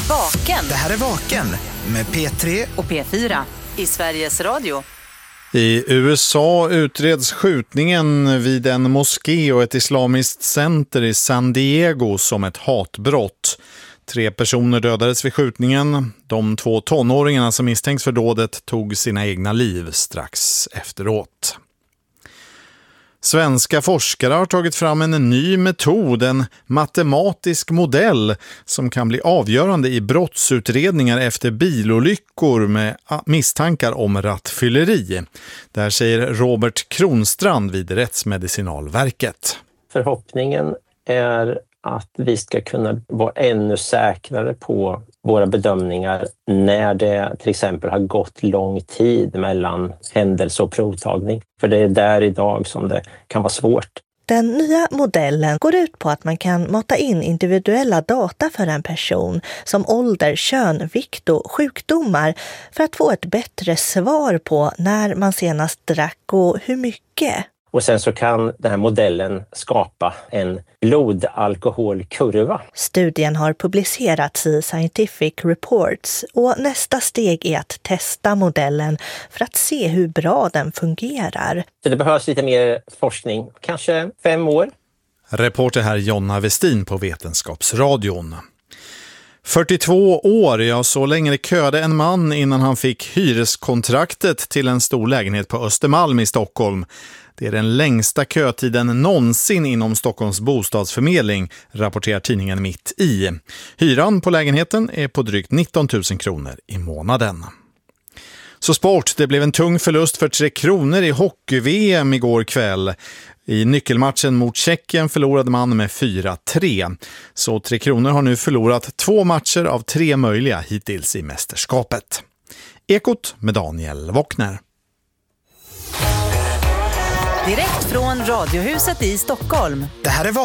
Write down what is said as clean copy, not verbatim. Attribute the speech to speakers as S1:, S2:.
S1: Vaken.
S2: Det här är Vaken med P3
S1: och P4 i Sveriges Radio.
S3: I USA utreds skjutningen vid en moské och ett islamiskt center i San Diego som ett hatbrott. 3 personer dödades vid skjutningen. De 2 tonåringarna som misstänks för dådet tog sina egna liv strax efteråt. Svenska forskare har tagit fram en ny metod, en matematisk modell som kan bli avgörande i brottsutredningar efter bilolyckor med misstankar om rattfylleri. Det här säger Robert Kronstrand vid Rättsmedicinalverket.
S4: Förhoppningen är att vi ska kunna vara ännu säkrare på våra bedömningar när det till exempel har gått lång tid mellan händelse och provtagning. För det är där idag som det kan vara svårt.
S5: Den nya modellen går ut på att man kan mata in individuella data för en person som ålder, kön, vikt och sjukdomar för att få ett bättre svar på när man senast drack och hur mycket.
S4: Och sen så kan den här modellen skapa en blodalkoholkurva.
S5: Studien har publicerats i Scientific Reports och nästa steg är att testa modellen för att se hur bra den fungerar.
S4: Så det behövs lite mer forskning, kanske 5 år.
S3: Reporter här Jonna Westin på Vetenskapsradion. 42 år, ja så länge det köade en man innan han fick hyreskontraktet till en stor lägenhet på Östermalm i Stockholm. Det är den längsta kötiden någonsin inom Stockholms bostadsförmedling, rapporterar tidningen Mitt i. Hyran på lägenheten är på drygt 19 000 kronor i månaden. Så sport, det blev en tung förlust för 3 Kronor i hockey-VM igår kväll. I nyckelmatchen mot Tjeckien förlorade man med 4-3. Så 3 Kronor har nu förlorat 2 matcher av 3 möjliga hittills i mästerskapet. Ekot med Daniel Wockner.
S1: Direkt från Radiohuset i Stockholm.
S2: Det här är